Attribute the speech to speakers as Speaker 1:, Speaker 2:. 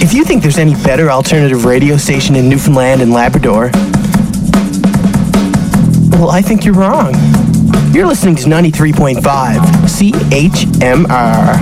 Speaker 1: If you think there's any better alternative radio station in Newfoundland and Labrador, well, I think you're wrong. You're listening to 93.5 CHMR.